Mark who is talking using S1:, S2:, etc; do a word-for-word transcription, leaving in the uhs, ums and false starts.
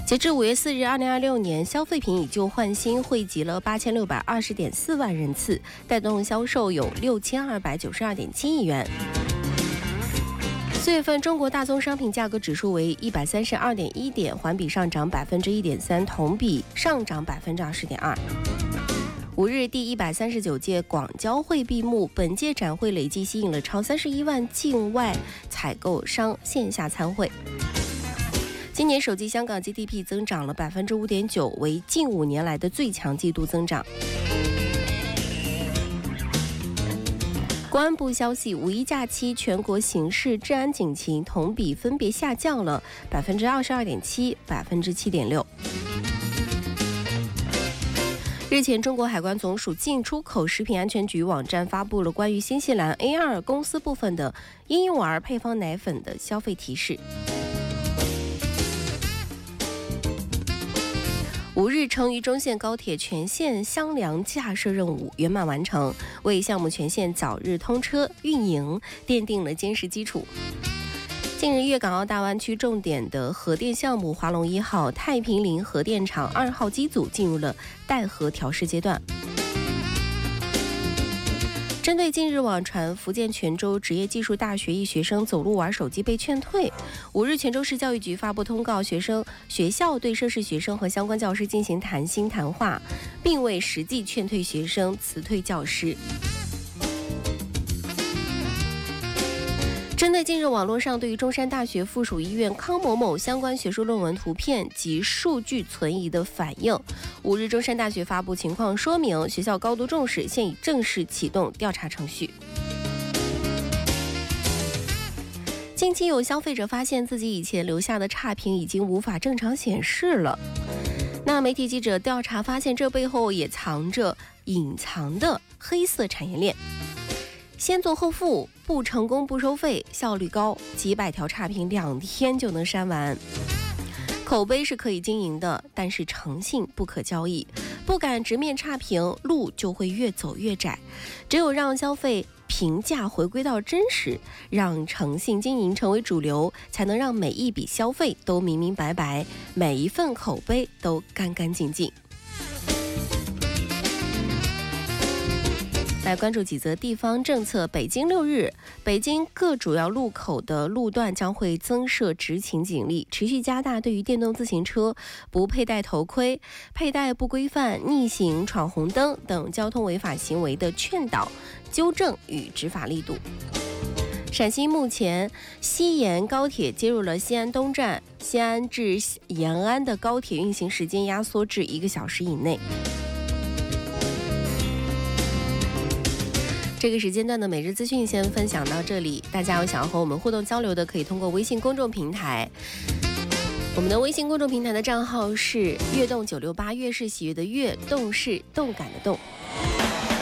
S1: 截至五月四日，二零二六年消费品以旧换新汇集了八千六百二十点四万人次，带动销售有六千二百九十二点七亿元。四月份中国大宗商品价格指数为一百三十二点一点，环比上涨百分之一点三，同比上涨百分之二十点二。五日，第一百三十九届广交会闭幕，本届展会累计吸引了超三十一万境外采购商线下参会。今年首季香港 G D P 增长了百分之五点九，为近五年来的最强季度增长。公安部消息，五一假期全国刑事治安警情同比分别下降了百分之二十二点七、百分之七点六。日前，中国海关总署进出口食品安全局网站发布了关于新西兰 A 二 公司部分的婴幼儿配方奶粉的消费提示。五日，成渝中线高铁全线箱梁架设任务圆满完成，为项目全线早日通车运营奠定了坚实基础。近日，粤港澳大湾区重点的核电项目华龙一号太平陵核电厂二号机组进入了待核调试阶段。针对近日网传福建泉州职业技术大学一学生走路玩手机被劝退，五日泉州市教育局发布通告，学生学校对涉事学生和相关教师进行谈心谈话，并未实际劝退学生，辞退教师。针对近日网络上对于中山大学附属医院康某某相关学术论文图片及数据存疑的反应，五日中山大学发布情况说明，学校高度重视，现已正式启动调查程序。近期有消费者发现自己以前留下的差评已经无法正常显示了，那媒体记者调查发现，这背后也藏着隐藏的黑色产业链。先做后付，不成功不收费，效率高，几百条差评两天就能删完。口碑是可以经营的，但是诚信不可交易，不敢直面差评，路就会越走越窄。只有让消费评价回归到真实，让诚信经营成为主流，才能让每一笔消费都明明白白，每一份口碑都干干净净。来关注几则地方政策。北京六日，北京各主要路口的路段将会增设执勤警力，持续加大对于电动自行车不佩戴头盔、佩戴不规范、逆行、闯红灯等交通违法行为的劝导、纠正与执法力度。陕西目前西延高铁接入了西安东站，西安至延安的高铁运行时间压缩至一个小时以内。这个时间段的每日资讯先分享到这里，大家有想要和我们互动交流的，可以通过微信公众平台。我们的微信公众平台的账号是悦动九六八，悦是喜悦的悦，动是动感的动。